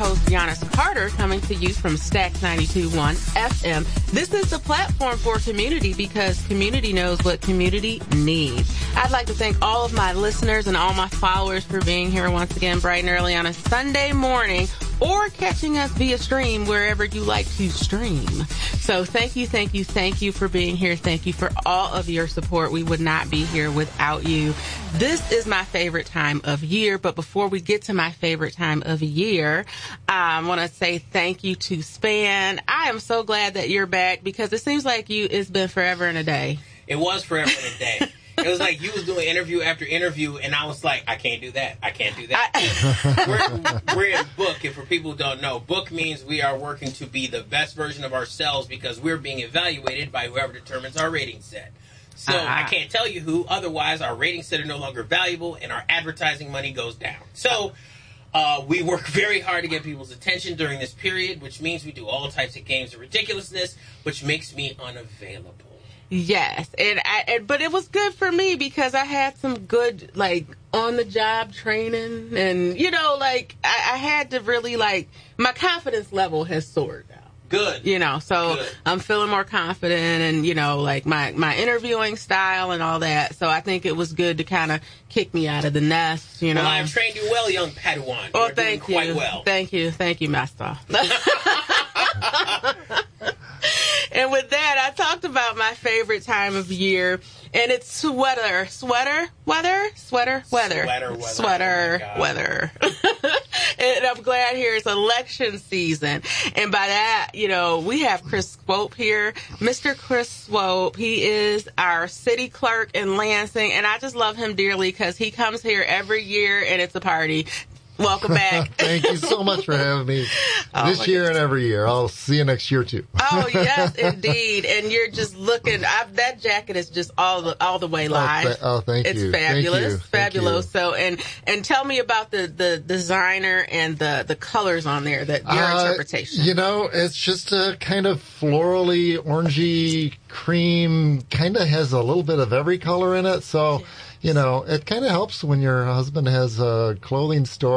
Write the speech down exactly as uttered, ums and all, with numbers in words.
host, Giannis Carter, coming to you from Stax ninety-two point one F M. This is the platform for community because community knows what community needs. I'd like to thank all of my listeners and all my followers for being here once again bright and early on a Sunday morning or catching us via stream wherever you like to stream. So thank you, thank you, thank you for being here. Thank you for all of your support. We would not be here without you. This is my favorite time of year, but before we get to my favorite time of year, I want to say thank you to Span. I am so glad that you're back because it seems like you it's been forever and a day. It was forever and a day. It was like you was doing interview after interview, and I was like, I can't do that. I can't do that. we're, we're in book, and for people who don't know, book means we are working to be the best version of ourselves because we're being evaluated by whoever determines our rating set. So uh-huh. I can't tell you who, otherwise our ratings set are no longer valuable, and our advertising money goes down. So uh, we work very hard to get people's attention during this period, which means we do all types of games of ridiculousness, which makes me unavailable. Yes, and I, and, but it was good for me because I had some good, like, on-the-job training, and, you know, like, I, I had to really, like, my confidence level has soared now. Good. You know, so good. I'm feeling more confident and, you know, like, my, my interviewing style and all that, so I think it was good to kind of kick me out of the nest, you know. Well, I've trained you well, young Padawan. Oh, You're thank doing you. quite well. Thank you. Thank you, Master. And with that, I talked about my favorite time of year, and it's sweater, sweater, weather, sweater, weather, sweater, weather, sweater, oh weather. And I'm glad here it's election season, and by that, you know, we have Chris Swope here, Mister Chris Swope. He is our city clerk in Lansing, and I just love him dearly because he comes here every year, and it's a party. Welcome back. Thank you so much for having me oh, this year goodness. and every year. I'll see you next year, too. Oh, yes, indeed. And you're just looking, I, that jacket is just all the all the way live. Oh, th- oh thank it's you. It's fabulous. Thank you. Fabulous. Thank you. So, and and tell me about the, the designer and the, the colors on there, that your uh, interpretation. You know, it's just a kind of florally, orangey cream, kind of has a little bit of every color in it. So, you know, it kind of helps when your husband has a clothing store